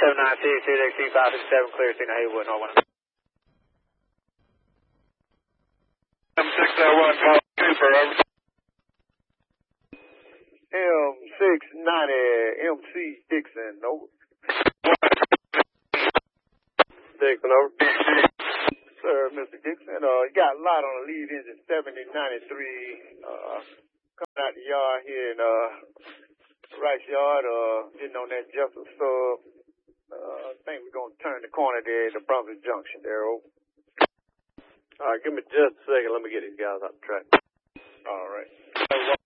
796, CDXC 557, clear, signal Haywood, North 1. 601, call Cooper, over. M690, MC Dixon, over. Dixon, over. Sir, Mr. Dixon, you got a lot on the lead engine 7093, coming out the yard here in, Rice Yard, getting on that Jessup sub. I think we're going to turn the corner there at the Brunswick Junction there, over. All right, give me just a second. Let me get these guys out the track. All right.